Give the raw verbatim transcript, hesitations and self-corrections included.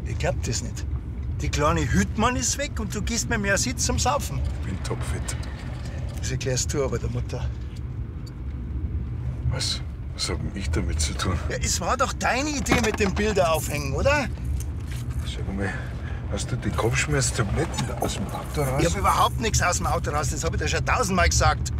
Ich glaub das nicht. Die kleine Hüttmann ist weg und du gehst mir mehr Sitz zum Saufen. Ich bin topfit. Das erklärst du aber der Mutter. Was? Was hab denn ich damit zu tun? Ja, es war doch deine Idee mit dem Bilder aufhängen, oder? Sag mal, hast du die Kopfschmerztabletten aus dem Auto raus? Ich hab überhaupt nichts aus dem Auto raus, das hab ich dir schon tausendmal gesagt.